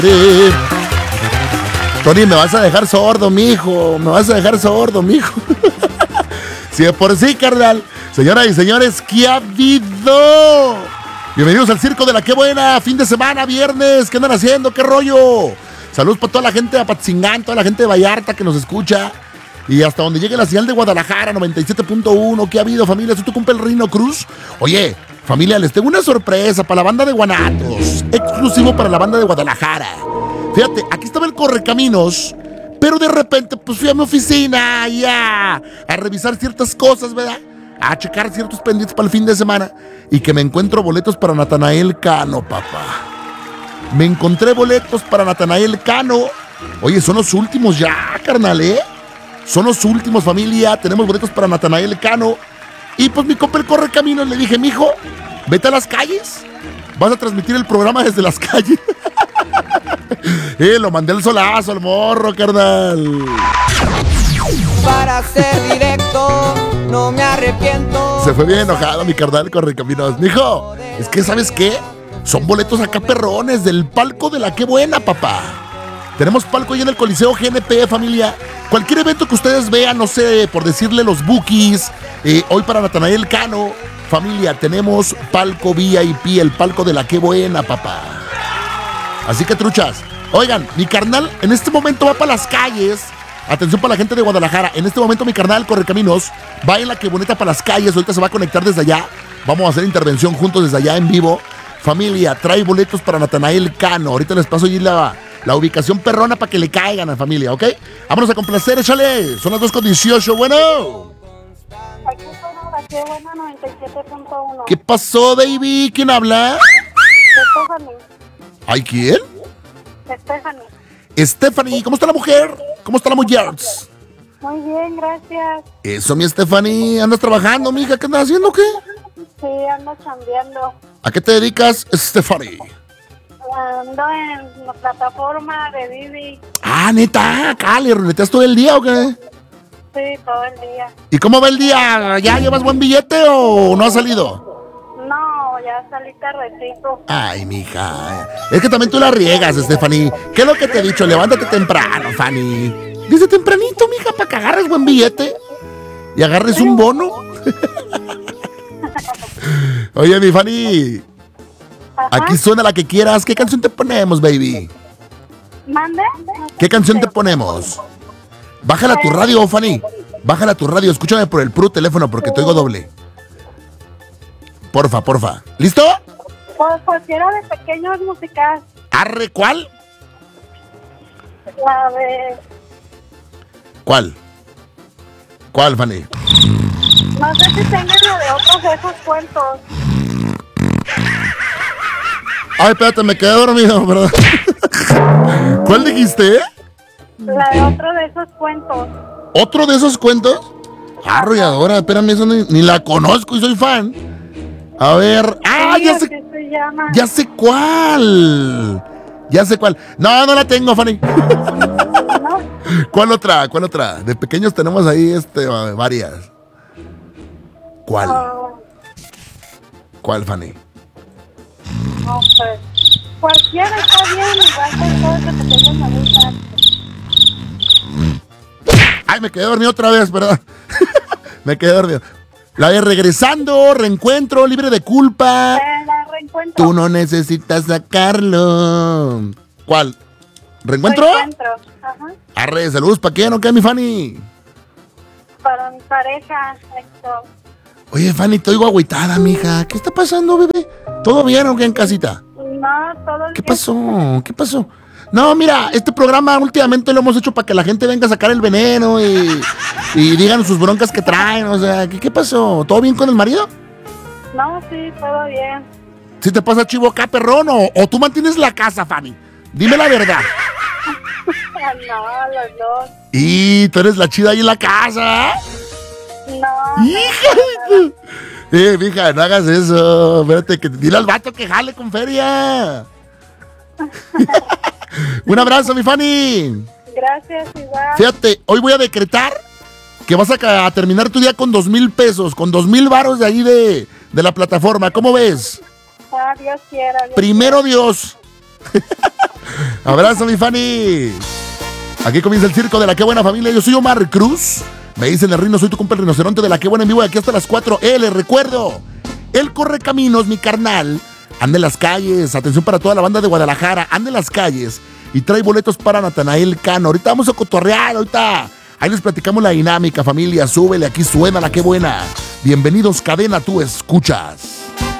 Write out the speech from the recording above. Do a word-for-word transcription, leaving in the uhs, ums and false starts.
Sí. Tony, me vas a dejar sordo, mijo. Me vas a dejar sordo, mijo. Sí, de por sí, carnal. Señoras y señores, ¿qué ha habido? Bienvenidos al Circo de la Qué Buena. Fin de semana, viernes. ¿Qué andan haciendo? ¿Qué rollo? Saludos para toda la gente de Apatzingán, toda la gente de Vallarta que nos escucha. Y hasta donde llegue la señal de Guadalajara, noventa y siete punto uno. ¿Qué ha habido, familia? ¿Es tu cumple el Rino Cruz? Oye, familia, les tengo una sorpresa para la banda de Guanatos. Exclusivo para la banda de Guadalajara. Fíjate, aquí estaba el Correcaminos, pero de repente pues fui a mi oficina y a, a revisar ciertas cosas, ¿verdad? A checar ciertos pendientes para el fin de semana. Y que me encuentro boletos para Natanael Cano, papá. Me encontré boletos para Natanael Cano. Oye, son los últimos ya, carnal, ¿eh? Son los últimos, familia. Tenemos boletos para Natanael Cano. Y pues mi compa el Correcaminos le dije, mijo, vete a las calles. Vas a transmitir el programa desde las calles. Eh, lo mandé el solazo al morro, carnal. Para ser directo, no me arrepiento. Se fue bien enojado mi carnal Correcaminos. Mijo, es que ¿sabes qué? Son boletos acá perrones del palco de la Qué Buena, papá. Tenemos palco ahí en el Coliseo G N P, familia. Cualquier evento que ustedes vean, no sé, por decirle los Bookies, eh, hoy para Natanael Cano, familia, tenemos palco V I P, el palco de la Qué Buena, papá. Así que truchas, oigan, mi carnal en este momento va para las calles. Atención para la gente de Guadalajara. En este momento mi carnal Correcaminos va en la Qué Bonita para las calles. Ahorita se va a conectar desde allá. Vamos a hacer intervención juntos desde allá en vivo. Familia, trae boletos para Natanael Cano. Ahorita les paso allí la, la ubicación perrona para que le caigan a la familia, ¿ok? Vámonos a complacer, échale. Son las dos con dieciocho, bueno. Aquí suena la Qué Buena noventa y siete punto uno. ¿Qué pasó, baby? ¿Quién habla? Stephanie. ¿Ay, quién? Stephanie. Stephanie, ¿cómo está la mujer? ¿Cómo está la mujer? Muy bien, gracias. Eso, mi Stephanie. ¿Andas trabajando, mija? ¿Qué andas haciendo o qué? Sí, ando chambeando. ¿A qué te dedicas, Stephanie? Ando en la plataforma de Didi. Ah, neta, acá le ruleteas todo el día o qué? Sí, todo el día. ¿Y cómo va el día? ¿Ya llevas buen billete o no has salido? No, ya salí tardecito. Ay, mija. Es que también tú la riegas, Stephanie. ¿Qué es lo que te he dicho? Levántate temprano, Fanny. Desde tempranito, mija, para que agarres buen billete y agarres un bono. Oye, mi Fanny. Ajá. Aquí suena la que quieras. ¿Qué canción te ponemos, baby? ¿Mande? ¿Qué canción te ponemos? Bájala a tu radio, Fanny. Bájala a tu radio. Escúchame por el puro teléfono porque te oigo doble. Porfa, porfa. ¿Listo? Pues cualquiera de pequeños musicales. ¿Arre cuál? La de... ¿Cuál? ¿Cuál, Fanny? No sé si tengan la de otros de esos cuentos. Ay, espérate, me quedé dormido, perdón. ¿Cuál dijiste? La de otro de esos cuentos. ¿Otro de esos cuentos? Arrolladora, espérame, eso ni, ni la conozco y soy fan. A ver. ¡Ah, Sí, ya sé! así se llama. ¡Ya sé cuál! Ya sé cuál. No, no la tengo, Fanny. ¿No? ¿Cuál otra? ¿Cuál otra? De pequeños tenemos ahí este, varias. ¿Cuál? No, ¿Cuál, Fanny? no, pues. Cualquiera está bien, igual con todos los pequeños me gustan. Ay, me quedé dormido otra vez, perdón. Me quedé dormido. La de regresando, reencuentro, libre de culpa. Eh, la reencuentro. Tú no necesitas sacarlo. ¿Cuál? ¿Reencuentro? Reencuentro, ajá. Arre, saludos, ¿para quién o qué, mi Fanny? Para mi pareja, Héctor. Oye, Fanny, te oigo agüitada, mija. ¿Qué está pasando, bebé? ¿Todo bien o qué en casita? No, todo el ¿Qué pasó? ¿Qué pasó? No, mira, este programa últimamente lo hemos hecho para que la gente venga a sacar el veneno y, y digan sus broncas que traen. O sea, ¿qué, qué pasó? ¿Todo bien con el marido? No, sí, todo bien. ¿Sí te pasa chivo acá, perrón? O, ¿O tú mantienes la casa, Fanny? Dime la verdad. No, los dos. Y tú eres la chida ahí en la casa. No. ¡Hija! Eh, mija, no hagas eso. Espérate, que dile al vato que jale con feria. Un abrazo, mi Fanny. Gracias, igual. Fíjate, hoy voy a decretar que vas a, a terminar tu día con dos mil pesos, con dos mil varos de ahí de, de la plataforma. ¿Cómo ves? Ah, Dios quiera. Dios Primero Dios. Abrazo, mi Fanny. Aquí comienza el circo de la Qué Buena Familia. Yo soy Omar Cruz. Me dicen el Rino, soy tu compa el rinoceronte de la Qué Buena en vivo de aquí hasta las cuatro. Eh, les recuerdo, el Correcaminos, mi carnal, anda en las calles. Atención para toda la banda de Guadalajara. Anda en las calles y trae boletos para Natanael Cano. Ahorita vamos a cotorrear, ahorita. Ahí les platicamos la dinámica, familia. Súbele, aquí suena la Qué Buena. Bienvenidos, cadena, tú escuchas.